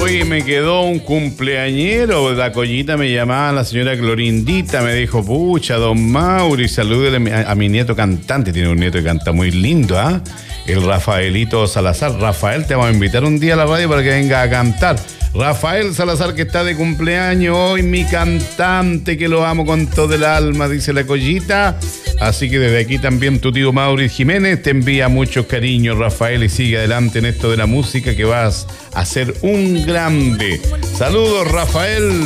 Oye, me quedó un cumpleañero. La Collita me llamaba, la señora Clorindita, me dijo, pucha, don Mauri, salúdele a mi nieto cantante. Tiene un nieto que canta muy lindo, ¿ah? El Rafaelito Salazar. Rafael, te vamos a invitar un día a la radio para que venga a cantar. Rafael Salazar, que está de cumpleaños hoy, mi cantante, que lo amo con todo el alma, dice la Collita. Así que desde aquí también tu tío Mauri Jiménez te envía muchos cariños, Rafael, y sigue adelante en esto de la música, que vas a ser un grande. Saludos, Rafael.